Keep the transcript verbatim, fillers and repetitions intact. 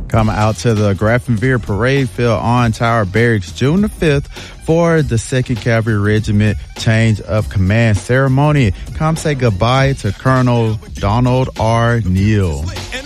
Come out to the Grafenwehr Parade Field on Tower Barracks June the fifth for the second Cavalry Regiment Change of Command Ceremony. Come say goodbye to Colonel Donald R. Neal.